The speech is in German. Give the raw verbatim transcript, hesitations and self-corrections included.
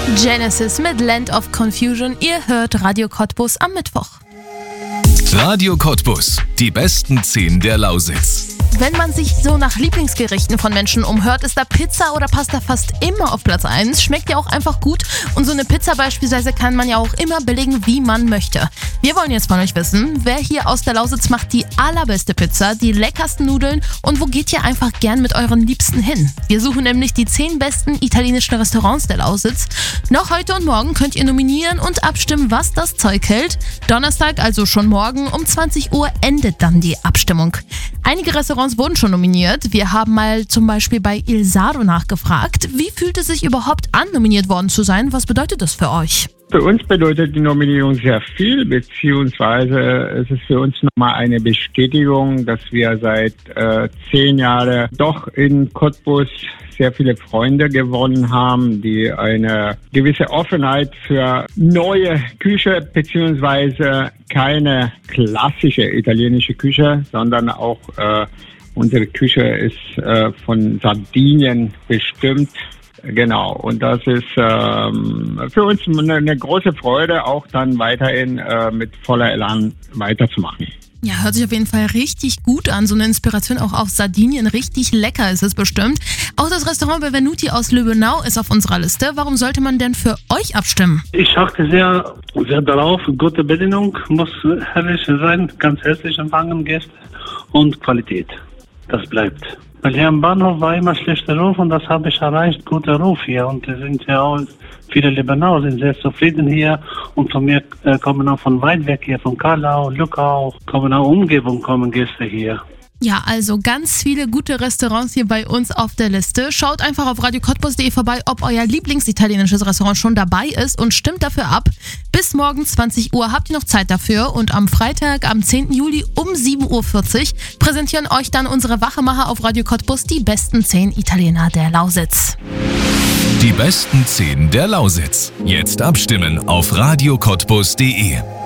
Genesis mit Land of Confusion. Ihr hört Radio Cottbus am Mittwoch. Radio Cottbus, die besten zehn der Lausitz. Wenn man sich so nach Lieblingsgerichten von Menschen umhört, ist da Pizza oder Pasta fast immer auf Platz eins. Schmeckt ja auch einfach gut und so eine Pizza beispielsweise kann man ja auch immer belegen, wie man möchte. Wir wollen jetzt von euch wissen, wer hier aus der Lausitz macht die allerbeste Pizza, die leckersten Nudeln und wo geht ihr einfach gern mit euren Liebsten hin? Wir suchen nämlich die zehn besten italienischen Restaurants der Lausitz. Noch heute und morgen könnt ihr nominieren und abstimmen, was das Zeug hält. Donnerstag, also schon morgen, um zwanzig Uhr endet dann die Abstimmung. Einige Restaurants wurden schon nominiert. Wir haben mal zum Beispiel bei Il Saro nachgefragt. Wie fühlt es sich überhaupt an, nominiert worden zu sein? Was bedeutet das für euch? Für uns bedeutet die Nominierung sehr viel, beziehungsweise es ist für uns nochmal eine Bestätigung, dass wir seit äh, zehn Jahren doch in Cottbus sehr viele Freunde gewonnen haben, die eine gewisse Offenheit für neue Küche, beziehungsweise keine klassische italienische Küche, sondern auch äh, unsere Küche ist äh, von Sardinien bestimmt. Genau, und das ist ähm, für uns eine, eine große Freude, auch dann weiterhin äh, mit voller Elan weiterzumachen. Ja, hört sich auf jeden Fall richtig gut an. So eine Inspiration auch auf Sardinien. Richtig lecker ist es bestimmt. Auch das Restaurant Benvenuti aus Lübbenau ist auf unserer Liste. Warum sollte man denn für euch abstimmen? Ich achte sehr, sehr darauf. Gute Bedienung muss herrlich sein. Ganz herzlich empfangen Gäste und Qualität. Das bleibt. Weil hier am Bahnhof war immer schlechter Ruf und das habe ich erreicht. Guter Ruf hier und es sind ja auch viele Lübbenauer sind sehr zufrieden hier und von mir äh, kommen auch von weit weg hier, von Karlau, Lückau, kommen auch Umgebung, kommen Gäste hier. Ja, also ganz viele gute Restaurants hier bei uns auf der Liste. Schaut einfach auf radio cottbus punkt de vorbei, ob euer Lieblingsitalienisches Restaurant schon dabei ist und stimmt dafür ab. Bis morgen zwanzig Uhr habt ihr noch Zeit dafür und am Freitag, am zehnten Juli um sieben Uhr vierzig präsentieren euch dann unsere Wachemacher auf Radio Cottbus die besten zehn Italiener der Lausitz. Die besten zehn der Lausitz. Jetzt abstimmen auf radio cottbus punkt de.